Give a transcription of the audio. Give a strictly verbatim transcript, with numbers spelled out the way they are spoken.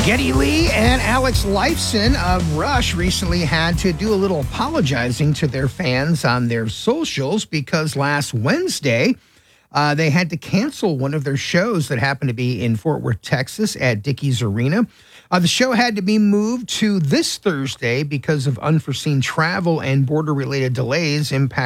Geddy Lee and Alex Lifeson of Rush recently had to do a little apologizing to their fans on their socials because last Wednesday, uh, they had to cancel one of their shows that happened to be in Fort Worth, Texas at Dickies Arena. Uh, the show had to be moved to this Thursday because of unforeseen travel and border-related delays impacting